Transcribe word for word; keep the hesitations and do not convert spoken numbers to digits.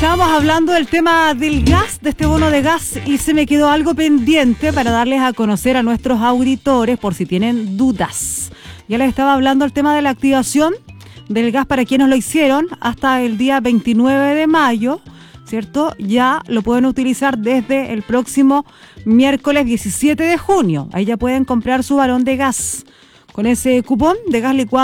Estábamos hablando del tema del gas, de este bono de gas, y se me quedó algo pendiente para darles a conocer a nuestros auditores por si tienen dudas. Ya les estaba hablando el tema de la activación del gas para quienes lo hicieron hasta el día veintinueve de mayo, ¿cierto? Ya lo pueden utilizar desde el próximo miércoles diecisiete de junio. Ahí ya pueden comprar su balón de gas con ese cupón de gas licuado